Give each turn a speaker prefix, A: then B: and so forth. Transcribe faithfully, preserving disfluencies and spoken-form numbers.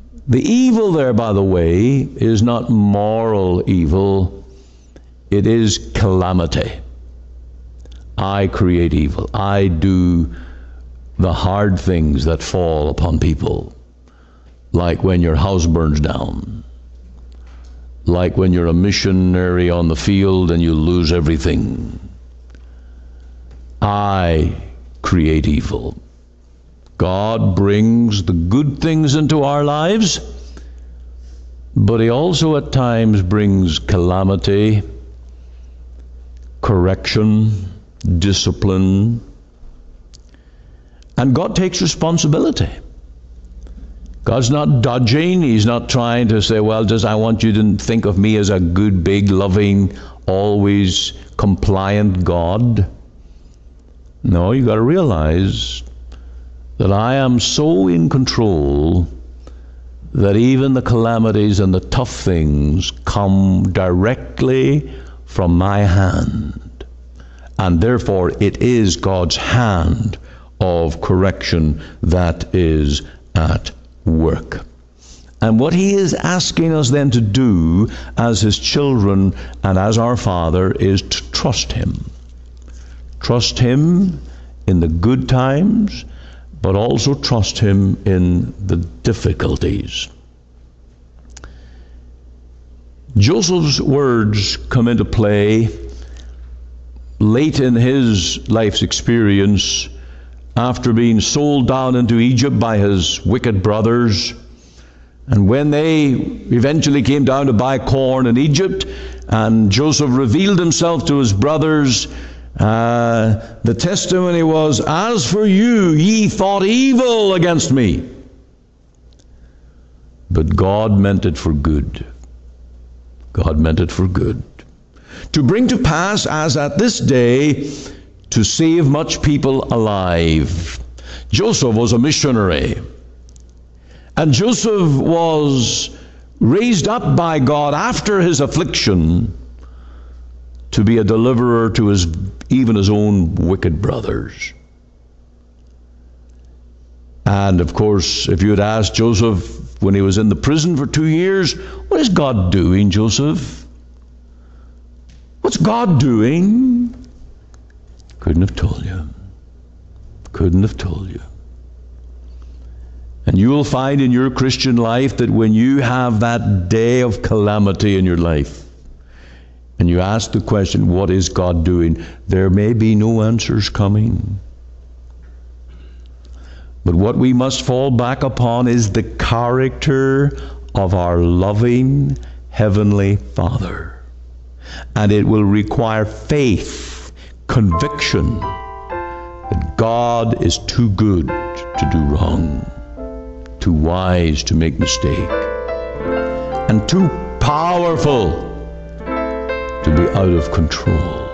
A: The evil there, by the way, is not moral evil. It is calamity. I create evil. I do the hard things that fall upon people. Like when your house burns down. Like when you're a missionary on the field and you lose everything. I create evil. God brings the good things into our lives, but he also at times brings calamity, correction, discipline, and God takes responsibility. God's not dodging. He's not trying to say, well, just I want you to think of me as a good, big, loving, always compliant God. No, you got to realize that I am so in control that even the calamities and the tough things come directly from my hand. And therefore, it is God's hand of correction that is at work. And what he is asking us then to do as his children and as our Father is to trust him. Trust him in the good times, but also trust him in the difficulties. Joseph's words come into play late in his life's experience after being sold down into Egypt by his wicked brothers. And when they eventually came down to buy corn in Egypt, and Joseph revealed himself to his brothers, Uh, the testimony was, as for you, ye thought evil against me. But God meant it for good. God meant it for good. To bring to pass, as at this day, to save much people alive. Joseph was a missionary. And Joseph was raised up by God after his affliction to be a deliverer to his even his own wicked brothers. And of course, if you had asked Joseph when he was in the prison for two years, what is God doing, Joseph? What's God doing? Couldn't have told you. Couldn't have told you. And you will find in your Christian life that when you have that day of calamity in your life, and you ask the question, what is God doing? There may be no answers coming. But what we must fall back upon is the character of our loving Heavenly Father. And it will require faith, conviction, that God is too good to do wrong, too wise to make mistake, and too powerful to be out of control.